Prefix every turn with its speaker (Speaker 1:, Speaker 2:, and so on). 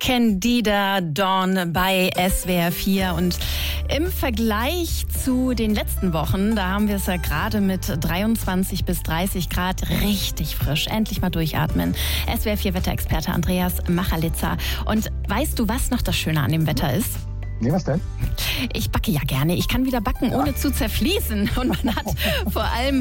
Speaker 1: Candida Dawn bei SWR 4 und im Vergleich zu den letzten Wochen, da haben wir es ja gerade mit 23 bis 30 Grad richtig frisch. Endlich mal durchatmen. SWR 4 Wetterexperte Andreas Machalitza. Und weißt du, was noch das Schöne an dem Wetter ist?
Speaker 2: Nee, was denn?
Speaker 1: Ich backe ja gerne. Ich kann wieder backen, ohne zu zerfließen. Und man hat vor allem